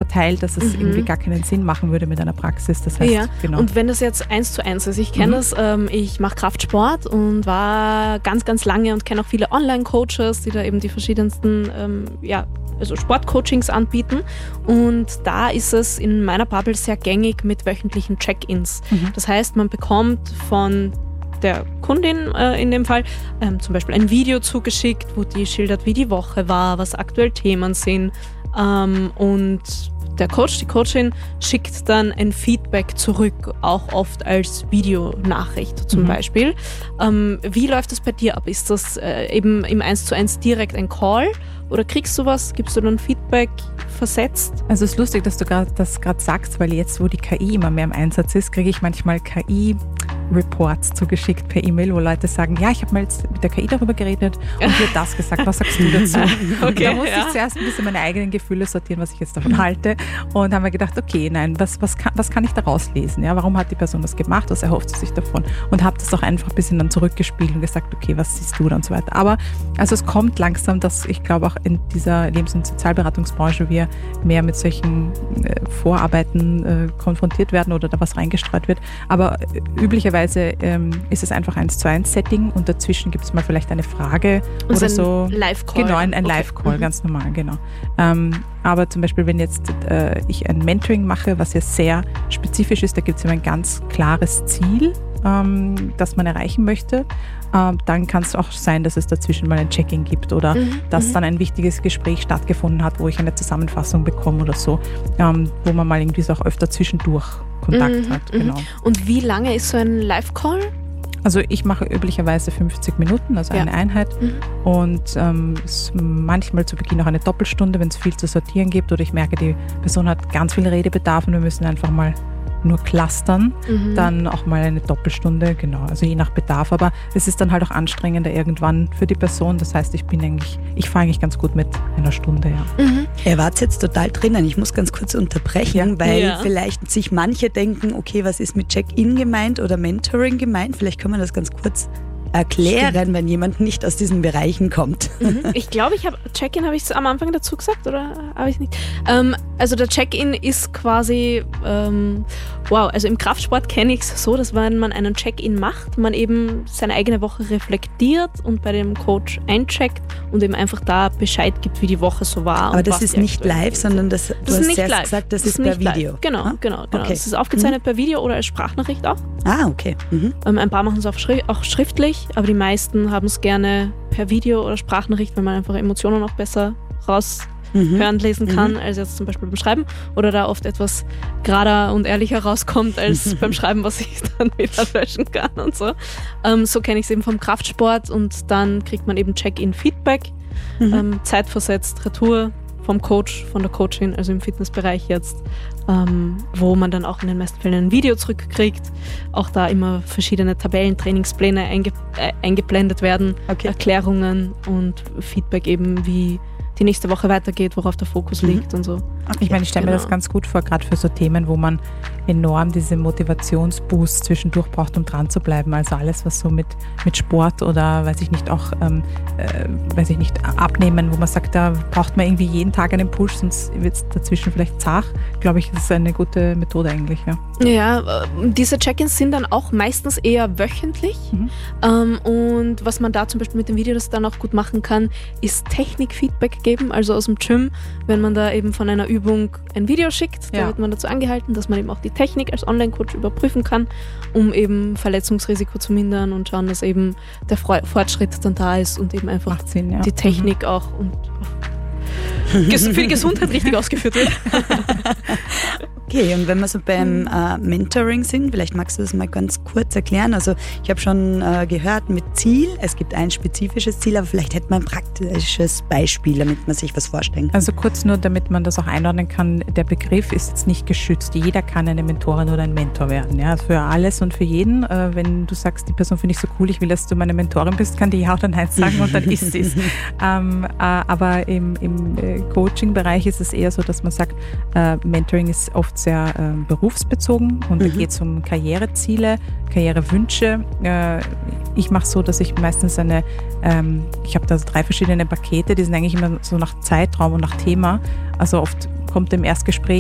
verteilt, dass es irgendwie gar keinen Sinn machen würde mit einer Praxis. Das heißt, genau. Und wenn das jetzt 1:1 ist, ich kenne das, ich mache Kraftsport und war ganz, ganz lange und kenne auch viele Online-Coaches, die da eben die verschiedensten also Sportcoachings anbieten, und da ist es in meiner Bubble sehr gängig mit wöchentlichen Check-ins. Das heißt, man bekommt von der Kundin in dem Fall zum Beispiel ein Video zugeschickt, wo die schildert, wie die Woche war, was aktuell Themen sind, und der Coach, die Coachin schickt dann ein Feedback zurück, auch oft als Videonachricht zum Beispiel. Wie läuft das bei dir ab? Ist das eben im 1:1 direkt ein Call oder kriegst du was? Gibst du dann Feedback versetzt? Also es ist lustig, dass du das gerade sagst, weil jetzt, wo die KI immer mehr im Einsatz ist, kriege ich manchmal KI-Reports zugeschickt per E-Mail, wo Leute sagen, ja, ich habe mal jetzt mit der KI darüber geredet und dir das gesagt, was sagst du dazu? Okay, da musste ich zuerst ein bisschen meine eigenen Gefühle sortieren, was ich jetzt davon halte, und haben mir gedacht, okay, nein, was kann ich daraus lesen? Ja, warum hat die Person das gemacht? Was erhofft sie sich davon? Und habe das auch einfach ein bisschen dann zurückgespielt und gesagt, okay, was siehst du da und so weiter. Aber also es kommt langsam, dass ich glaube auch in dieser Lebens- und Sozialberatungsbranche wir mehr mit solchen Vorarbeiten konfrontiert werden oder da was reingestreut wird. Aber üblicherweise ist es einfach 1:1-Setting und dazwischen gibt es mal vielleicht eine Frage und oder ein so. Live-Call. Genau, ein Live-Call, ganz normal, genau. Aber zum Beispiel, wenn jetzt ich ein Mentoring mache, was ja sehr spezifisch ist, da gibt es immer ein ganz klares Ziel, das man erreichen möchte. Dann kann es auch sein, dass es dazwischen mal ein Check-in gibt oder dass dann ein wichtiges Gespräch stattgefunden hat, wo ich eine Zusammenfassung bekomme oder so, wo man mal irgendwie so auch öfter zwischendurch Kontakt hat. Genau. Und wie lange ist so ein Live-Call? Also ich mache üblicherweise 50 Minuten, also eine Einheit, und manchmal zu Beginn auch eine Doppelstunde, wenn es viel zu sortieren gibt oder ich merke, die Person hat ganz viel Redebedarf und wir müssen einfach mal nur clustern, dann auch mal eine Doppelstunde, genau, also je nach Bedarf, aber es ist dann halt auch anstrengender irgendwann für die Person, das heißt, ich fahre eigentlich ganz gut mit einer Stunde, ja. Ihr wart jetzt total drinnen, ich muss ganz kurz unterbrechen, weil vielleicht sich manche denken, okay, was ist mit Check-in gemeint oder Mentoring gemeint, vielleicht können wir das ganz kurz erklären, wenn jemand nicht aus diesen Bereichen kommt. Ich glaube, Check-in habe ich am Anfang dazu gesagt, oder habe ich nicht? Also der Check-in ist quasi, also im Kraftsport kenne ich es so, dass wenn man einen Check-in macht, man eben seine eigene Woche reflektiert und bei dem Coach eincheckt und eben einfach da Bescheid gibt, wie die Woche so war. Aber das ist nicht live, sondern du hast zuerst gesagt, das ist per Video. Genau. Okay. Das ist aufgezeichnet per Video oder als Sprachnachricht auch. Ah, okay. Ein paar machen es auch schriftlich, aber die meisten haben es gerne per Video oder Sprachnachricht, weil man einfach Emotionen auch besser raushören, lesen kann, als jetzt zum Beispiel beim Schreiben, oder da oft etwas gerader und ehrlicher rauskommt als beim Schreiben, was ich dann wieder löschen kann und so. So kenne ich es eben vom Kraftsport, und dann kriegt man eben Check-in-Feedback, zeitversetzt, Retour vom Coach, von der Coachin, also im Fitnessbereich jetzt, wo man dann auch in den meisten Fällen ein Video zurückkriegt, auch da immer verschiedene Tabellen, Trainingspläne eingeblendet werden, Erklärungen und Feedback eben, wie die nächste Woche weitergeht, worauf der Fokus liegt und so. Okay. Ich meine, ich stelle mir das ganz gut vor, gerade für so Themen, wo man enorm diese Motivationsboost zwischendurch braucht, um dran zu bleiben. Also alles, was so mit Sport oder, Abnehmen, wo man sagt, da braucht man irgendwie jeden Tag einen Push, sonst wird es dazwischen vielleicht zart. Glaube ich, das ist eine gute Methode eigentlich, ja. Ja, diese Check-ins sind dann auch meistens eher wöchentlich. Und was man da zum Beispiel mit dem Video das dann auch gut machen kann, ist Technik-Feedback geben, also aus dem Gym, wenn man da eben von einer Übung ein Video schickt, da wird man dazu angehalten, dass man eben auch die Technik als Online-Coach überprüfen kann, um eben Verletzungsrisiko zu mindern und schauen, dass eben der Fortschritt dann da ist und eben einfach die Technik auch und für die Gesundheit richtig ausgeführt wird. Okay, und wenn wir so beim Mentoring sind, vielleicht magst du das mal ganz kurz erklären. Also ich habe schon gehört mit Ziel, es gibt ein spezifisches Ziel, aber vielleicht hätte man ein praktisches Beispiel, damit man sich was vorstellen kann. Also kurz nur, damit man das auch einordnen kann, der Begriff ist jetzt nicht geschützt. Jeder kann eine Mentorin oder ein Mentor werden. Ja? Für alles und für jeden. Wenn du sagst, die Person finde ich so cool, ich will, dass du meine Mentorin bist, kann die ja oder nein sagen und dann ist sie es. Aber im Coaching-Bereich ist es eher so, dass man sagt, Mentoring ist oft sehr berufsbezogen und da geht es um Karriereziele, Karrierewünsche. Ich mache so, dass ich meistens ich habe da 3 verschiedene Pakete, die sind eigentlich immer so nach Zeitraum und nach Thema. Also oft kommt im Erstgespräch